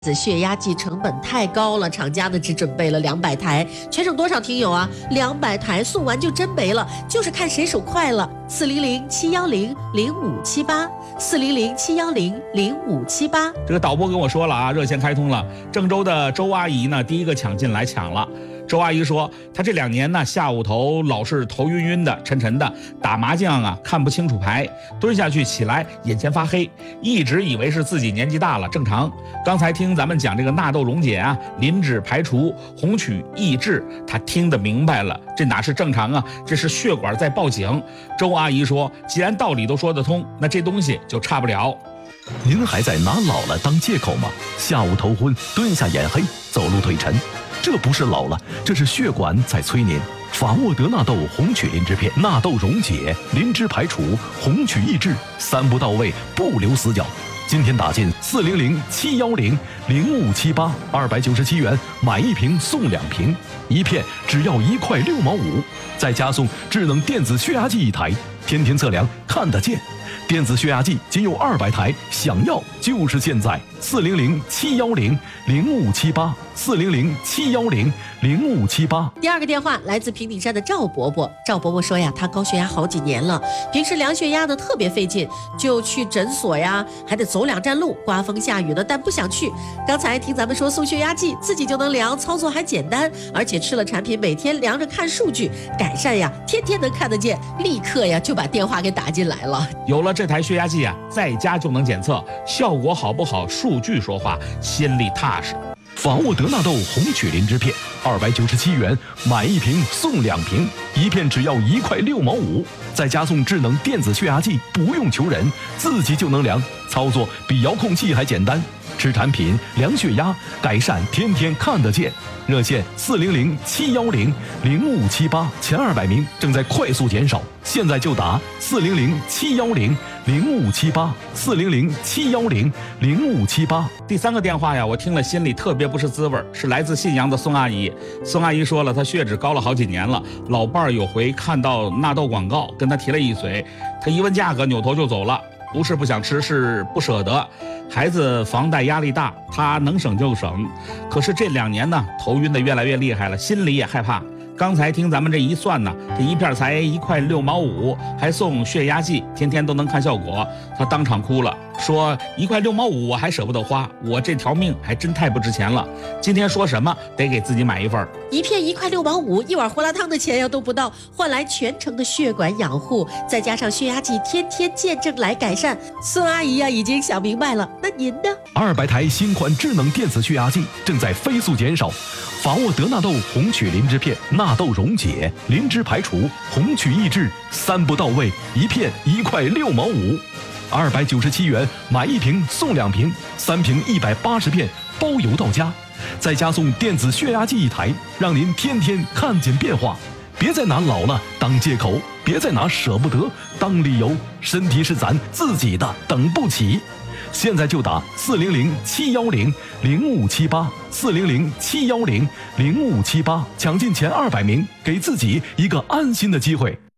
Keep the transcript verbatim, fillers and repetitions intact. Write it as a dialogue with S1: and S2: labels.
S1: 子血压计成本太高了，厂家呢只准备了两百台，全省多少听友啊？两百台送完就真没了，就是看谁手快了。四零零七幺零零五七八，四零零七幺零零五七八。
S2: 这个导播跟我说了啊，热线开通了，郑州的周阿姨呢第一个抢进来抢了。周阿姨说，她这两年呢下午头老是头晕晕的、沉沉的，打麻将啊看不清楚牌，蹲下去起来眼前发黑，一直以为是自己年纪大了，正常。刚才听咱们讲这个纳豆溶解啊、磷脂排除、红曲抑制，她听得明白了，这哪是正常啊，这是血管在报警。周阿姨说，既然道理都说得通，那这东西就差不了。
S3: 您还在拿老了当借口吗？下午头昏，蹲下眼黑，走路腿沉，这不是老了，这是血管在催您。法沃德纳豆红曲磷脂片，纳豆溶解、磷脂排除、红曲抑制，三不到位，不留死角。今天打进四零零七幺零零五七八，二百九十七元买一瓶送两瓶，一片只要一块六毛五，再加送智能电子血压计一台，天天测量看得见。电子血压计仅有二百台，想要就是现在！四零零七幺零零五七八，四零零七幺零零五七八。
S1: 第二个电话来自平顶山的赵伯伯，赵伯伯说呀，他高血压好几年了，平时量血压呢特别费劲，就去诊所呀，还得走两站路，刮风下雨的，但不想去。刚才听咱们说送血压计，自己就能量，操作还简单，而且吃了产品，每天量着看数据，改善呀，天天能看得见，立刻呀就把电话给打进来了。
S2: 有了这台血压计啊，在家就能检测，效果好不好，数据说话，心里踏实。
S3: 法沃德纳豆红曲磷脂片，二百九十七元买一瓶送两瓶，一片只要一块六毛五，再加送智能电子血压计，不用求人，自己就能量，操作比遥控器还简单。吃产品量血压，改善天天看得见。热线四零零七幺零零五七八，前二百名正在快速减少，现在就打四零零七幺零零五七八，四零零七幺零零五七八。
S2: 第三个电话呀，我听了心里特别不是滋味，是来自信阳的宋阿姨。宋阿姨说了，她血脂高了好几年了，老伴儿有回看到纳豆广告，跟她提了一嘴，她一问价格，扭头就走了。不是不想吃，是不舍得。孩子房贷压力大，他能省就省。可是这两年呢，头晕的越来越厉害了，心里也害怕。刚才听咱们这一算呢，这一片才一块六毛五，还送血压计，天天都能看效果。他当场哭了，说一块六毛五我还舍不得花，我这条命还真太不值钱了。今天说什么得给自己买一份。
S1: 一片一块六毛五，一碗胡辣汤的钱呀都不到，换来全程的血管养护，再加上血压计天天见证来改善。孙阿姨呀已经想明白了，那您呢？
S3: 二百台新款智能电子血压计正在飞速减少。法沃德纳豆红曲磷脂片，纳豆溶解、磷脂排除、红曲抑制，三不到位，一片一块六毛五，二百九十七元买一瓶送两瓶，三瓶一百八十片，包邮到家，再加送电子血压计一台，让您天天看见变化。别再拿老了当借口，别再拿舍不得当理由，身体是咱自己的，等不起。现在就打四零零七幺零零五七八，四零零七幺零零五七八，抢进前二百名，给自己一个安心的机会。